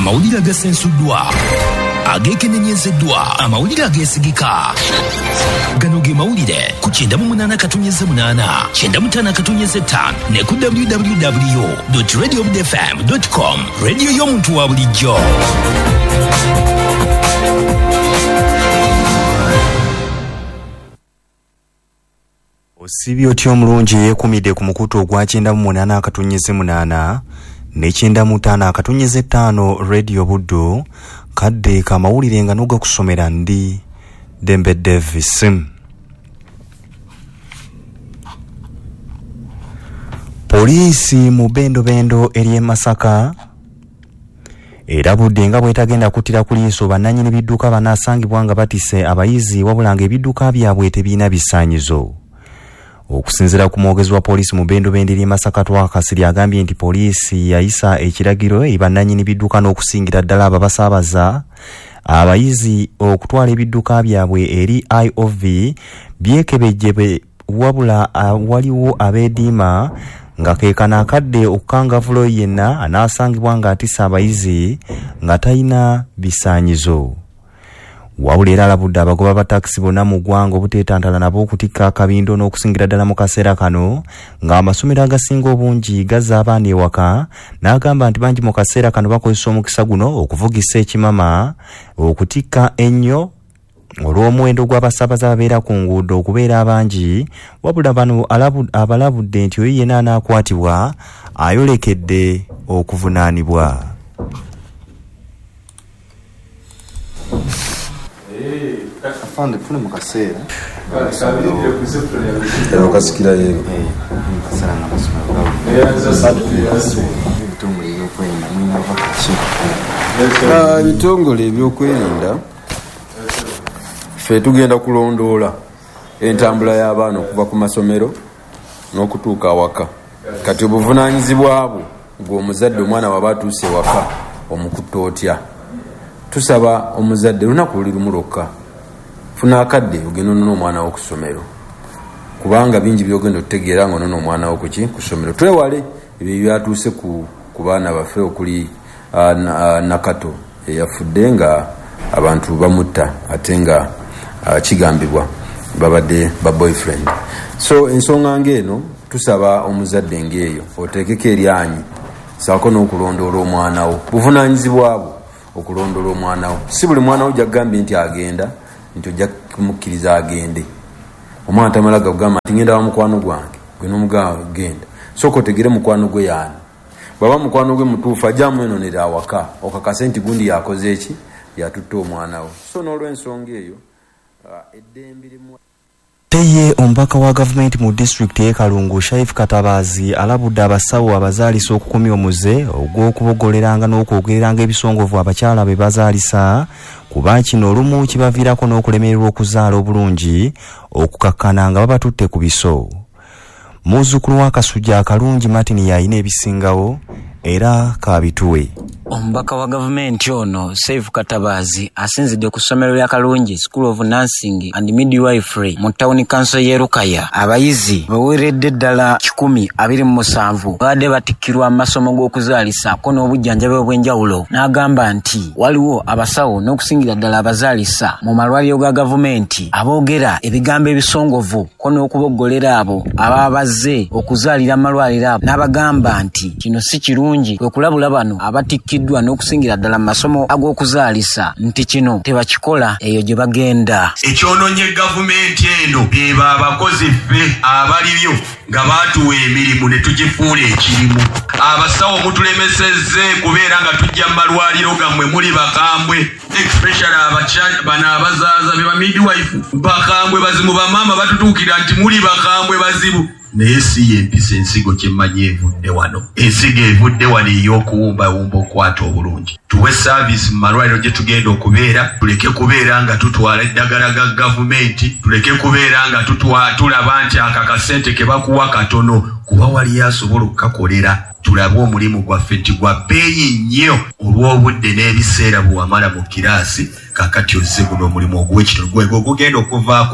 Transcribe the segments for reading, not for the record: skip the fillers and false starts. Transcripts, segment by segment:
amawulire agasensuddwa, agekenenyezeddwa, amawulire ageesigika. Gano ge mawulire ku 98.8, 95.5 ne ku www.radiobudfm.com. Radio y'omuntu wa bulijjo. Osibye otyo omulungi yeekumidde ku mukutu ogwa 98.8 ne 95.5 Radio Buddu. Kadde kamawulire nga noga kusomera ndi Dembe Davis. Poliisi mu bendo eri Masaka erabudde nga bwetagenda kuttira ku liiso bannannyini bidduka banaasangibwa nga batise abayizi wabula ng'ebidduka byabwe tebiina bisaanyizo. Okusinziira ku mwogezi wa poliisi mu bendo eri Masaka Twakasiri agambye nti poliisi yayisa ekiragiro eri bannannyini bidduka n'okusingira ddala ababasaabaza abayizi okutwala ebidduka byabwe eri IOV byekebejje wabula waliwo abeediima nga keekana akadde okukangavulo yenna anaasangibwa ng'atisa abayizi nga talina bisaanyizo. Wabula era alabudde abagoba ba takisi bonna mu ggwanga obuteetantala nabo okutikka akabindo n'okusingira ddala mu kaseera kano ng'amasomero agasinga obungi gazza abaana ewaka, n'agamba nti bangi mu kaseera kano bakozesa omukisa guno okuvugisa ekimama okutikka ennyo olw'omuwendo gw'abasaabaze ababeera ku nguudo okubeera abangi. Wabula bano abalabudde nti oyo yenna anaakwatibwa ayolekedde okuvunaanibwa. Afande fune mukaseera okasikira yero ebitongole ebyokwerinda ffe tugenda kulondoola entambula y'abaana okuva ku masomero n'okutuuka awaka. Kati obuvunaanyizibwa bwo ng'omuzadde omwana waba atuuse ewaka omukutta otya. Tusaba omuzadde lunaku luli lumu lwokka funa akadde ogenda onona omwana wo ku ssomero, kubanga bingi byogenda otutegeera ng'onona omwana wo ku ssomero. Twewale ebyo byatuuse ku baana baffe okuli Nakato eyafudde nga abantu bamutta ate nga kigambibwa babadde ba boyfriend. So ensonga ng'eno tusaba omuzadde ng'eyo oteekeko eryanyi saako n'okulondoola omwana wo, buvunaanyizibwa bwo okulondoola omwana wo. Si buli mwana wo gyagambye nti agenda nti ojja kumukkiriza agende. Omwana tamala gagamba nti ngenda wa mukwano gwange gwe n'omugamba genda, sooka otegere mukwano gwe yaani. Bwaba mukwano gwe mutuufu ajjamu enonera awaka okakase nti gundi yakoze eki, yatutta omwana wo. So n'olw'ensonga eyo eddembe limu. Teye omubaka wa gavumenti mu district y'e Kalungu Shaif Katabazi alabudde abasawo abazaalisa okukumya omuze ogw'okubogoleranga n'okwogereranga ebisongovu abakyala be bazaalisa, kuba kino olumu kibaviirako n'okulemererwa okuzaala obulungi okukakkana nga babatutte ku biso. Muzzukulu wa Kasujja akalungi Martin yalina ebisingawo era kabituwe. Omubaka wa gavumenti ono Shaif Katabazi asinzidde ku ssomero lya Kalungi School of Nursing and Midwifery mu Town Council y'e Rukaya. Abayizi baweeredde ddala 127 badde batikkirwa amasomo g'okuzaalisa ko n'obujjanjabi obw'enjawulo. N'agamba nti waliwo abasawo n'okusingira ddala abazaalisa mu malwaliro ga gavumenti aboogera ebigambo ebisongovu ko n'okuboggolera abo ababa bazze okuzaalira amalwaliro abo. N'abagamba nti kino si kirungi, kwe kulabula bano abatikkiddwa n'okusingira ddala mu masomo ag'okuzaalisa nti kino tebakikola eyo gye bagenda. Ekyonoonye gavumenti eno eba abakozi ffe abalibyo nga baatuwa emirimu ne tugifuula ekirimu. Abasawo mutulemesezze kubeera nga tujja mu malwaliro gammwe muli bakambwe, especially bano abazaaza be ba midwife bakambwe bazimu, bamaama batutuukira nti muli bakambwe bazibu. Naye si yempisa ensigo kyemmanyi evudde wano. Ensigo evudde wano ey'okuwumbawumba okwata obulungi. Tuwe service mu malwaliro gye tugenda okubeera, tuleke kubeera nga tutwala eddagala ga gavumenti, tuleke kubeera nga tulaba nti akakasente ke bakuwa katono, kuba wali asobola okukakolera. Tulabe omulimu gwaffe nti gwa bbeeyi nnyo olw'obudde n'ebiseera bwe wamala mu kiraasi. Kakati ozze guno omulimu ogw'ekitalo gwegwo gugenda okuvaako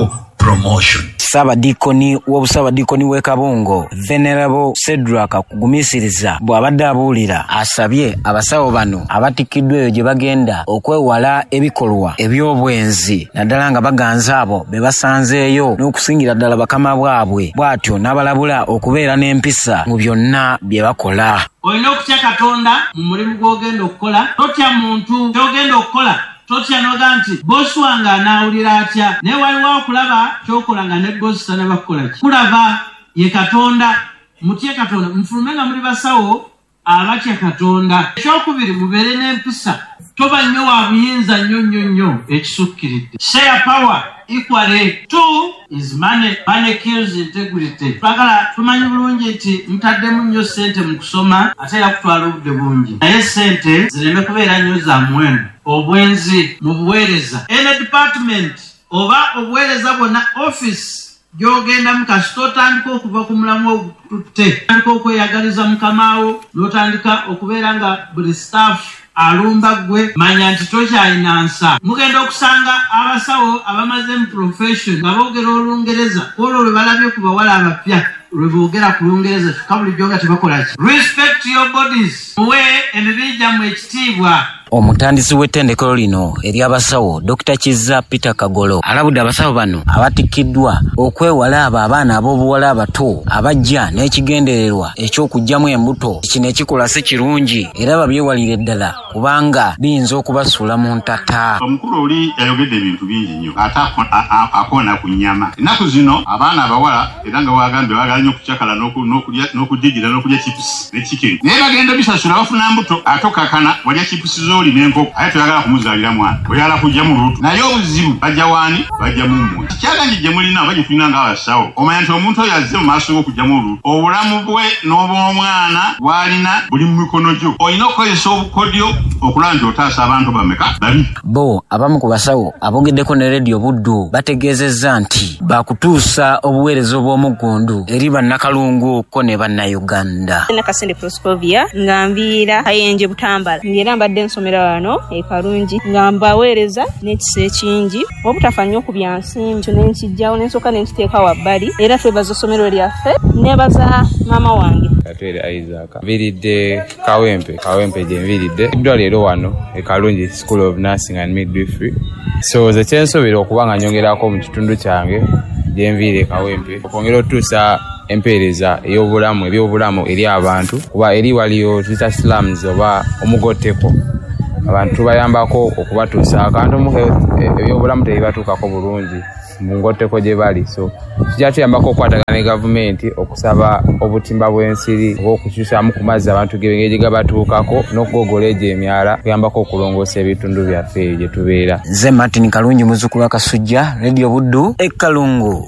promotion. Ssaabadiikoni w'obussaabadiikoni w'e Kabungo Venerable Cedric Kugumisiriza bw'abadde abuulira asabye abasawo bano abatikkiddwa eyo gye bagenda okwewala ebikolwa eby'obwenzi naddala nga baganza abo be basanzeeyo n'okusingira ddala bakama bwabwe bw'atyo n'abalabula okubeera n'empisa mu byonna bye bakola. Olina okutya Katonda mu mulimu gw'ogenda okukola, totya muntu ky'ogenda okukola. Totya noga nti bosi wange anaawulira atya naye waliwo okulaba kyokola nga ne bosi tanaba kukola ki. Kulaba ye Katonda, mutye Katonda, mufulume nga muli basawo abatya Katonda. Ekyokubiri mubeere n'empisa, toba nnyo wa buyinza nnyo ekisukkiridde. Share power equally. 2 is money. Money kills integrity. Twagala tumanyi bulungi nti mutaddemu nnyo ssente mu kusoma ate era kutwala obudde bungi, naye ssente zireme kubeera nnyo za muwendo. Obwenzi mu buweereza ene department oba obuweereza bwonna office gy'ogenda mu kasito otandika okuva ku mulamu ogututte, otandika okweyagaliza mukamaawo n'otandika okubeera nga buli staff alumba gwe, manya nti tokyalina nsa. Mugenda okusanga abasawo abamaze mu profession nga boogera Olungereza, olwo lwe balabye ku bawala abapya lwe boogera ku Lungereza kyokka bulijjo nga tebakola ki. Respect your bodies, muwe emibiri gyammwe ekitiibwa. Omutandisi w'ettendekero lino ery'abasawo Dr. Kizza Peter Kagolo alabudde abasawo bano abatikkiddwa okwewala abo abaana ab'obuwala abato abajja n'ekigendererwa eky'okuggyamu embuto. Kino ekikola si kirungi era babyewalire ddala kubanga biyinza okubasuula mu ntata. Omukulu oli yayogedde ebintu bingi nnyo ate akoona ku nnyama. Ennaku zino abaana abawala era nga wagambye baagala nnyo okucakala n'okujijira n'okulya chips ne chicken, naye bagenda bisasula bafuna mbuto ate okakana walya chips zoli n'enkoko aye toyagala kumuzaalira mwana oyagala kujja mu lutu. Naye obuzibu bajja waani? Bajja mu mmwe. Kyaganji gye mulina oba gye tulina ng'abasawo omanya nti omuntu oyo azze mu maaso g'okujjamu olutu, obulamu bwe n'obw'omwana bw'alina buli mu mikono gyo. Olina okukozesa obukodyo okulaba nti otaasa abantu bameka? Babiri. Bo abamu ku basawo aboogeddeko ne Radio Buddu bategeezezza nti baakutuusa obuweereza obw'omuggundu eri bannakalungu ko ne bannayuganda. Nakasende Proscovia nga nviira Kayenje Butambala ngera mbadde nsomera wano e Kalungi nga mbaweereza n'ekisa ekingi obutafa nnyo ku byansimbi kyo n'enkijjawo n'ensooka n'ekiteeka wabbali era twebaza essomero lyaffe nebaza maama wange Katwere Isaac nviiridde Kawempe gye nviiridde eddwaliro wano e Kalungi School of Nursing and Midwifery. So ze kyensobera okuba nga nyongerako mu kitundu kyange gye nviire e Kawempe okwongera otuusa empeereza ebyobulamu eri abantu kuba eri waliyo tuyita slums oba omugotteko abantu tubayambako okubatuusa akantu mu ebyobulamu tebibatuukako bulungi mu ngotteko gye bali. So kijja tuyambako okukwatagana ne gavumenti okusaba obutimba bw'ensiri oba okukyusaamu ku mazzi abantu gye gabatuukako n'okugogola egyo emyala kuyambako okulongoosa ebitundu byaffe gye tubeera. Nze Martin Kalungi muzzukulu wa Kasujja, Radio Buddu e Kalungu.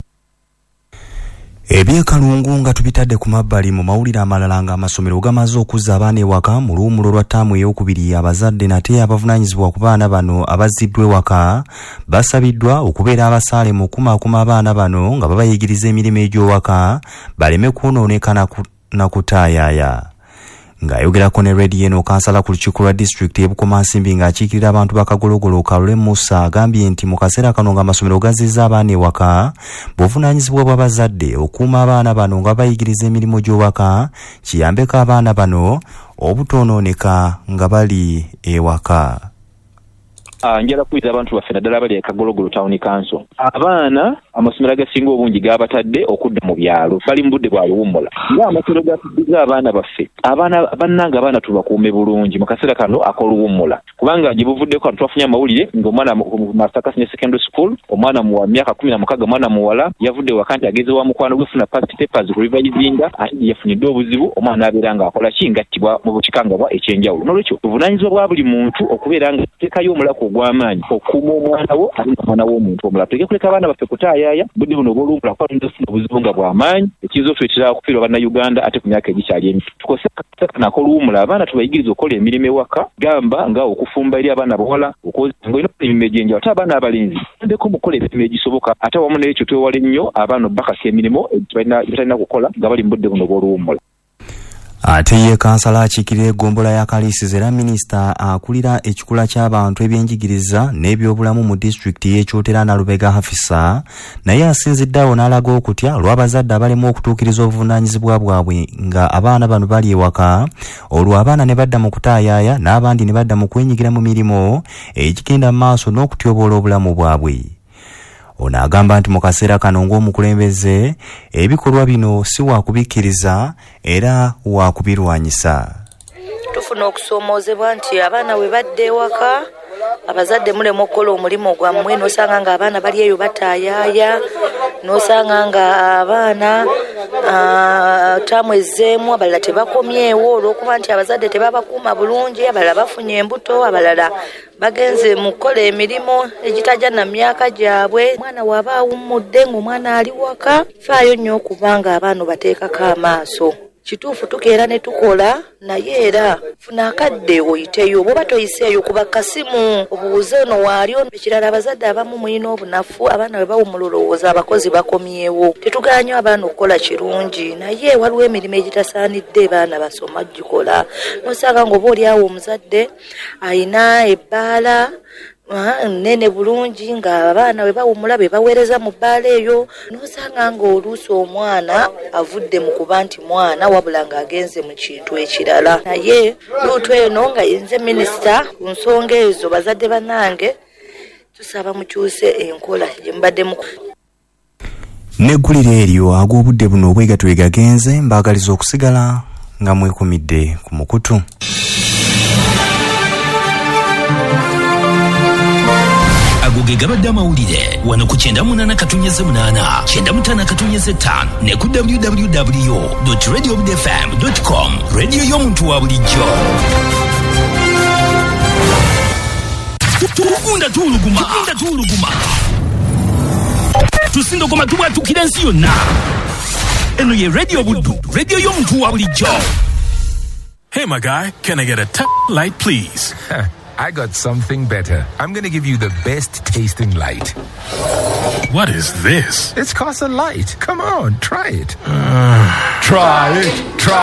Ebyekalungu nga tubitadde ku mabbali mu mawulire amalala nga amasomero gamaze okuzza abaana ewaka mu luwumulo lwa ttaamu ey'okubiri abazadde nate abavunaanyizibwa ku baana bano abazziddwa ewaka basabiddwa okubeera abasaale mu kumaakuma abaana bano nga babayigiriza emirimu egy'owaka baleme kwonooneka na kutaayaaya. Ng'ayogerako ne Radio eno kansala ku lukiiko lwa disitulikiti y'e Bukomansimbi ng'akiikirira abantu bakagologolo Kalule Musa agambye nti mu kaseera kano ng'amasomero gazzizza abaana ewaka buvunaanyizibwa bw'abazadde okuuma abaana bano nga bayigiriza emirimu gy'owaka kiyambeko abaana bano obutoonooneka nga bali ewaka. Njala kuyita abantu baffe naddala bali e Kagologolo Town Council. Abaana amasomero agasinga obungi gabatadde okudda mu byalo bali mu budde bwa luwummula nga amasomero gatuddiza abaana baffe bannanga abaana tubakuume bulungi mu kaseera kano ak'oluwummula kubanga gye buvuddeko twafunye amawulire ng'omwana mu Masaka Senior Secondary School omwana mu myaka 16 omwana muwala yavudde waka nti ageze wa mukwano gwe funa past papers ku revisinga yafunidde obuzibu omwana abeera ng'akola ki ngattibwa mu bukikangabwa ekyenjawulo. N'olwekyo buvunaanyizibwa bwa buli muntu okubeera nga teekayo omulako ogw'amaanyi okuuma omwana wo ate omwana w'omuntu omulala. Tuleke kuleka abaana baffe kutaayaaya budde buno obw'oluwummula kuba tuyinza okufuna obuzibu nga bw'amaanyi ekiyinza okutuleetera okufiirwa bannayuganda ate ku myaka egikyali emito. Tukose akasaka ak'oluwummula abaana tubayigiriza okukola emirimu ewaka gamba nga okufumba eri abaana bawala ng'olina emirimu egy'enjawulo ate abaana abalenzi ndeko mukola emirimu egisoboka ate wamu n'ekyo twewale nnyo abaana bakasa emirimu gye batalina kukola nga bali mu budde buno obw'oluwummula. Ate ye kansala akiikirira eggombolola ya Kaliisizi era minisita akulira ekikula ky'abantu ebyenjigiriza n'ebyobulamu mu disitulikiti y'Ekyotera Nalubega Hafisa naye asinziddeawo n'alaga okutya lw'abazadde abalema okutuukiriza obuvunaanyizibwa bwabwe nga abaana bano bali ewaka olwo abaana ne badda mu kutaayaaya n'abandi ne badda mu kwenyigira mu mirimu ekigenda mu maaso n'okutyoboola obulamu bwabwe. Ono agamba nti mu kaseera kano ng'omukulembeze ebikolwa bino si wakubikkiriza era wakubirwanyisa. Tufuna okusoomoozebwa nti abaana we badde ewaka abazadde mulema okukola omulimu gwammwe n'osanga nga abaana bali eyo bataayaaya n'osanga nga abaana taamu ezzeemu abalala tebakomyewo olw'okuba nti abazadde tebabakuuma bulungi abalala bafunye embuto abalala bagenze mu kukola emirimu egitajja na myaka gyabwe. Omwana waba awummudde ng'omwana ali waka faayo nnyo okubanga abaana bateekako amaaso. Kituufu tukeera ne tukola naye era funa akadde oyiteyo bw'oba toyiseeyo kuba kasimu obuuze ono waalyo. Ekirala abazadde abamu mulina obunafu abaana bwe bawummula olowooza abakozi bakomyewo. Tetugaanyo abaana okukola kirungi naye waliwo emirimu egitasaanidde baana basoma gikola n'osanga ng'oba oli awo omuzadde ayina ebbaala nene bulungi nga abaana we bawummula be baweereza mu bbaala eyo n'osanga ng'oluusi omwana avudde mu kuba nti mwana wabula ng'agenze mu kintu ekirala. Naye luutu eno nga yenze minisita ku nsonga ezo bazadde bannange tusaba mukyuse enkola gye mubadde mu n'eggulire eryo ag'obudde buno obwegatwe gagenze mbaagaliza okusigala nga mwekumidde ku mukutu. Agoge gabadde amawulire wano ku 98.8 95.5 ne ku www.radiobudfm.com radio y'omuntu wa bulijjo. Tukunda tuluguma tusindogoma tubwatukira ensi yonna. Eno ye radio buddu radio y'omuntu wa bulijjo. Hey my guy, can I get a light please? I got something better. I'm going to give you the best tasting light. What is this? It's Casa Light. Come on, try it. Try it.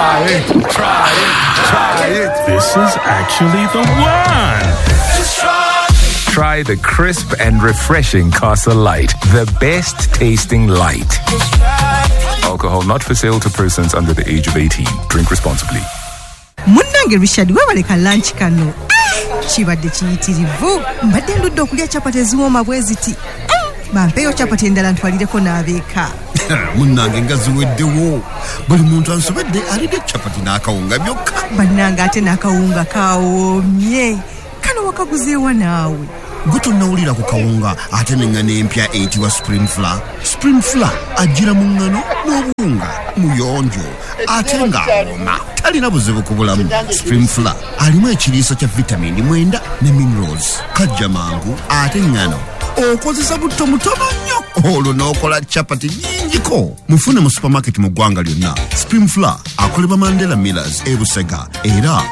This is actually the one. Try the crisp and refreshing Casa Light. The best tasting light. Alcohol not for sale to persons under the age of 18. Drink responsibly. Munnange Richard webaleka lunch kano. Kibadde kiyitirivu mbadde ndudde okulya capati eziwooma bwe ziti bampeeyo capati endala ntwalireko n'abeeka. Munnange nga ziweddewo buli muntu ansobedde alidde capati n'akawunga byokka. Bannange ate n'akawunga kawoomye kano wakaguzeewa naawe. Gwe tonnawulira ku kawunga ate n'engano empya eyitibwa spring flour. Spring flour ajjira mu ngano n'obuwunga muyonjo ate ng'awooma talina buzibu ku bulamu. Spring flour alimu ekiriiso kya vitamini 9 ne minerals. Kajja mangu ate ngano okozesa butto mutono nnyo olwo n'okola capati nnyingiko. Mufune mu supermarket mu ggwanga lyonna. Spring flour akolebwa Mandela Millers e Busega era